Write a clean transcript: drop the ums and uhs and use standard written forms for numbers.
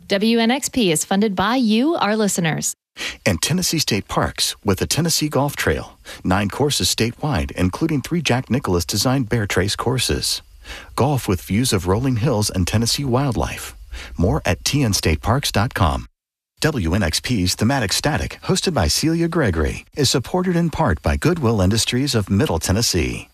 WNXP is funded by you, our listeners. And Tennessee State Parks with the Tennessee Golf Trail. 9 courses statewide, including 3 Jack Nicklaus-designed Bear Trace courses. Golf with views of rolling hills and Tennessee wildlife. More at tnstateparks.com. WNXP's Thematic Static, hosted by Celia Gregory, is supported in part by Goodwill Industries of Middle Tennessee.